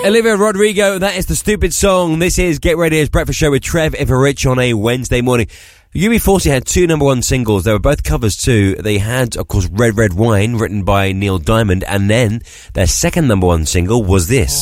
Olivia Rodrigo, that is The Stupid Song. This is Get Ready as Breakfast Show with Trev Everidge on a Wednesday morning. UB40 had two number one singles. They were both covers too. They had, of course, Red Red Wine, written by Neil Diamond, and then their second number one single was this.